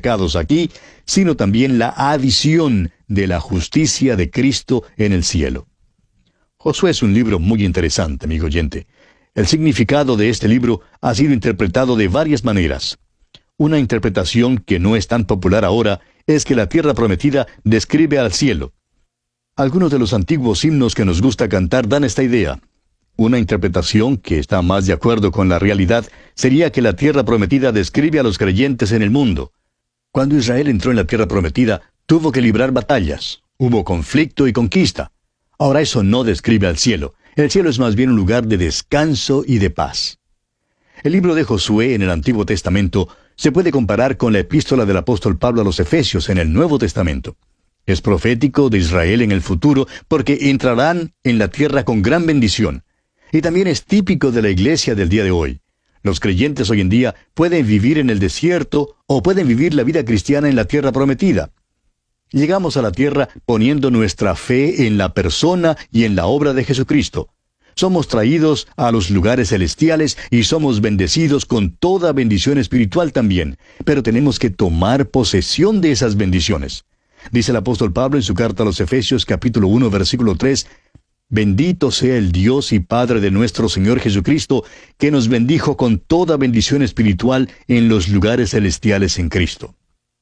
pecados aquí, sino también la adición de la justicia de Cristo en el cielo. Josué es un libro muy interesante, amigo oyente. El significado de este libro ha sido interpretado de varias maneras. Una interpretación que no es tan popular ahora es que la tierra prometida describe al cielo. Algunos de los antiguos himnos que nos gusta cantar dan esta idea. Una interpretación que está más de acuerdo con la realidad sería que la tierra prometida describe a los creyentes en el mundo. Cuando Israel entró en la tierra prometida, tuvo que librar batallas. Hubo conflicto y conquista. Ahora eso no describe al cielo. El cielo es más bien un lugar de descanso y de paz. El libro de Josué en el Antiguo Testamento se puede comparar con la epístola del apóstol Pablo a los Efesios en el Nuevo Testamento. Es profético de Israel en el futuro porque entrarán en la tierra con gran bendición. Y también es típico de la iglesia del día de hoy. Los creyentes hoy en día pueden vivir en el desierto o pueden vivir la vida cristiana en la tierra prometida. Llegamos a la tierra poniendo nuestra fe en la persona y en la obra de Jesucristo. Somos traídos a los lugares celestiales y somos bendecidos con toda bendición espiritual también, pero tenemos que tomar posesión de esas bendiciones. Dice el apóstol Pablo en su carta a los Efesios capítulo 1 versículo 3, «Bendito sea el Dios y Padre de nuestro Señor Jesucristo, que nos bendijo con toda bendición espiritual en los lugares celestiales en Cristo».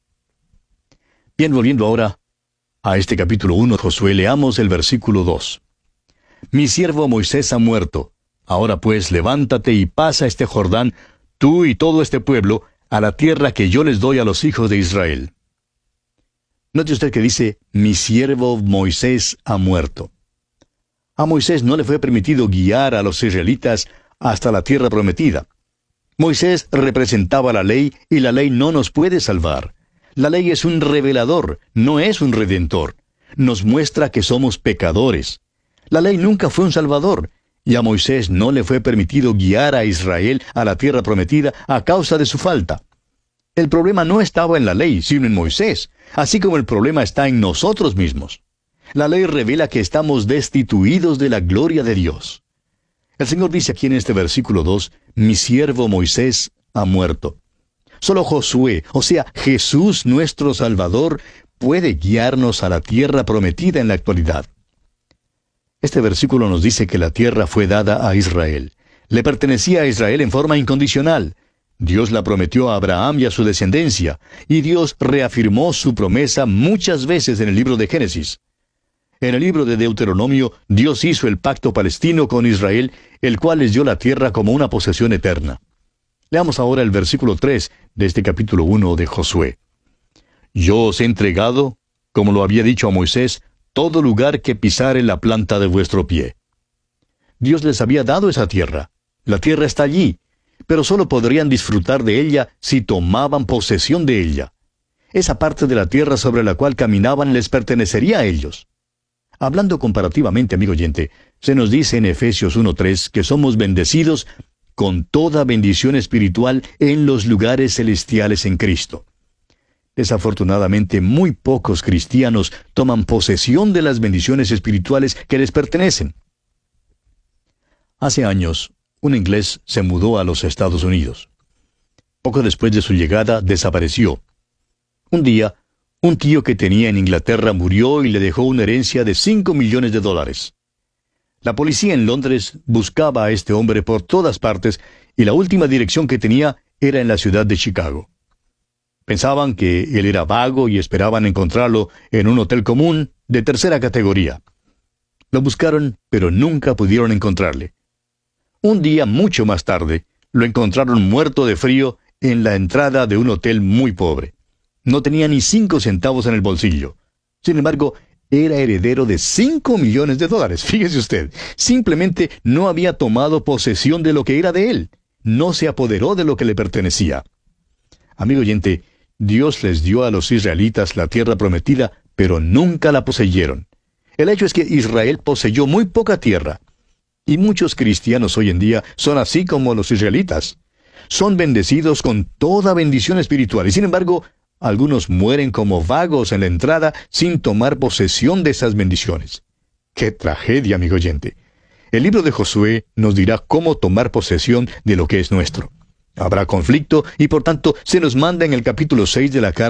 Bien, volviendo ahora a este capítulo 1 de Josué, leamos el versículo 2. «Mi siervo Moisés ha muerto. Ahora pues, levántate y pasa este Jordán, tú y todo este pueblo, a la tierra que yo les doy a los hijos de Israel». Note usted que dice, «Mi siervo Moisés ha muerto». A Moisés no le fue permitido guiar a los israelitas hasta la tierra prometida. Moisés representaba la ley y la ley no nos puede salvar. La ley es un revelador, no es un redentor. Nos muestra que somos pecadores. La ley nunca fue un salvador, y a Moisés no le fue permitido guiar a Israel a la tierra prometida a causa de su falta. El problema no estaba en la ley, sino en Moisés, así como el problema está en nosotros mismos. La ley revela que estamos destituidos de la gloria de Dios. El Señor dice aquí en este versículo 2, «Mi siervo Moisés ha muerto». Solo Josué, o sea, Jesús nuestro Salvador, puede guiarnos a la tierra prometida en la actualidad. Este versículo nos dice que la tierra fue dada a Israel. Le pertenecía a Israel en forma incondicional. Dios la prometió a Abraham y a su descendencia, y Dios reafirmó su promesa muchas veces en el libro de Génesis. En el libro de Deuteronomio, Dios hizo el pacto palestino con Israel, el cual les dio la tierra como una posesión eterna. Leamos ahora el versículo 3 de este capítulo 1 de Josué. «Yo os he entregado, como lo había dicho a Moisés, todo lugar que pisare la planta de vuestro pie». Dios les había dado esa tierra. La tierra está allí, pero solo podrían disfrutar de ella si tomaban posesión de ella. Esa parte de la tierra sobre la cual caminaban les pertenecería a ellos. Hablando comparativamente, amigo oyente, se nos dice en Efesios 1:3 que somos bendecidos con toda bendición espiritual en los lugares celestiales en Cristo. Desafortunadamente, muy pocos cristianos toman posesión de las bendiciones espirituales que les pertenecen. Hace años, un inglés se mudó a los Estados Unidos. Poco después de su llegada, desapareció. Un día, un tío que tenía en Inglaterra murió y le dejó una herencia de $5 millones. La policía en Londres buscaba a este hombre por todas partes y la última dirección que tenía era en la ciudad de Chicago. Pensaban que él era vago y esperaban encontrarlo en un hotel común de tercera categoría. Lo buscaron, pero nunca pudieron encontrarle. Un día, mucho más tarde, lo encontraron muerto de frío en la entrada de un hotel muy pobre. No tenía ni 5 centavos en el bolsillo. Sin embargo, era heredero de $5 millones. Fíjese usted, simplemente no había tomado posesión de lo que era de él. No se apoderó de lo que le pertenecía. Amigo oyente, Dios les dio a los israelitas la tierra prometida, pero nunca la poseyeron. El hecho es que Israel poseyó muy poca tierra. Y muchos cristianos hoy en día son así como los israelitas. Son bendecidos con toda bendición espiritual, y sin embargo, algunos mueren como vagos en la entrada sin tomar posesión de esas bendiciones. ¡Qué tragedia, amigo oyente! El libro de Josué nos dirá cómo tomar posesión de lo que es nuestro. Habrá conflicto y por tanto se nos manda en el capítulo 6 de la carta